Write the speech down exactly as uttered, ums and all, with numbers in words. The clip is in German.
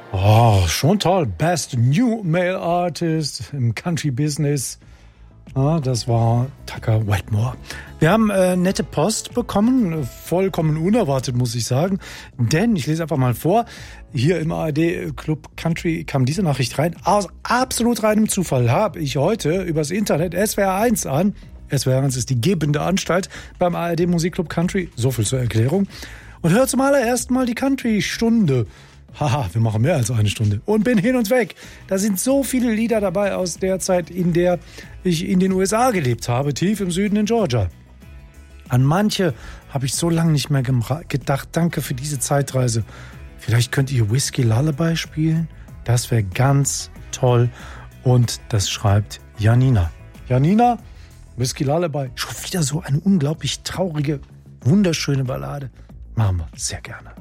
Oh, schon toll. Best New Male Artist im Country Business. Ja, das war Tucker Wetmore. Wir haben äh, nette Post bekommen, vollkommen unerwartet, muss ich sagen. Denn, ich lese einfach mal vor, hier im A R D Club Country kam diese Nachricht rein. Aus absolut reinem Zufall habe ich heute übers Internet S W R eins an. S W R eins ist die gebende Anstalt beim A R D Musikclub Country. So viel zur Erklärung. Und hör zum allerersten Mal die Country-Stunde. Haha, wir machen mehr als eine Stunde. Und bin hin und weg. Da sind so viele Lieder dabei aus der Zeit, in der ich in den U S A gelebt habe, tief im Süden in Georgia. An manche habe ich so lange nicht mehr gedacht. Danke für diese Zeitreise. Vielleicht könnt ihr Whiskey Lullaby spielen? Das wäre ganz toll. Und das schreibt Janina. Janina, Whiskey Lullaby. Schon wieder so eine unglaublich traurige, wunderschöne Ballade. Machen wir sehr gerne.